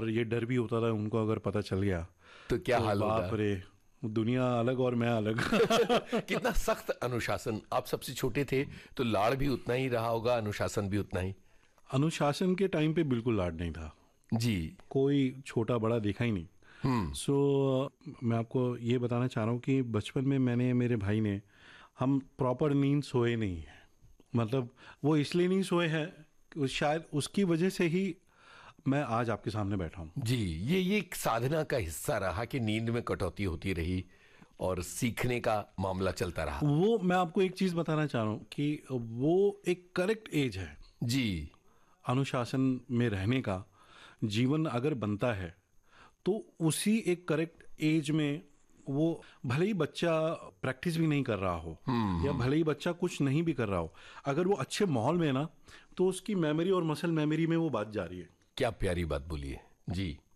और ये डर भी होता था उनको अगर पता चल गया तो क्या हाल होगा। बाप रे, दुनिया अलग और मैं अलग। कितना सख्त अनुशासन। आप सबसे छोटे थे तो लाड़ भी उतना ही रहा होगा, अनुशासन भी उतना ही। अनुशासन के टाइम पे बिल्कुल लाड नहीं था जी। कोई छोटा बड़ा देखा ही नहीं। सो मैं आपको ये बताना चाह रहा हूँ कि बचपन में मैंने, मेरे भाई ने, हम प्रॉपर नींद सोए नहीं है। मतलब वो इसलिए नहीं सोए हैं, शायद उसकी वजह से ही मैं आज आपके सामने बैठा हूँ। जी, ये एक साधना का हिस्सा रहा कि नींद में कटौती होती रही और सीखने का मामला चलता रहा। वो मैं आपको एक चीज़ बताना चाह रहा हूँ कि वो एक करेक्ट एज है जी। अनुशासन में रहने का। जीवन अगर बनता है तो उसी एक करेक्ट एज में, वो भले ही बच्चा प्रैक्टिस भी नहीं कर रहा हो या भले ही बच्चा कुछ नहीं भी कर रहा हो, अगर वो अच्छे माहौल में है ना, तो उसकी मेमोरी और मसल मेमोरी में वो बात जा रही है। क्या प्यारी बात बोली है जी।